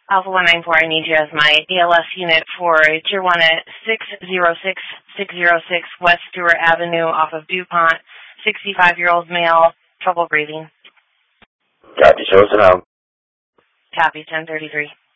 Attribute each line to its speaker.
Speaker 1: Alpha 194, I need you as my ALS unit for Tijuana 606606 West Stewart Avenue off of DuPont. 65-year-old male, trouble breathing.
Speaker 2: Copy, show us around.
Speaker 1: Copy, 1033.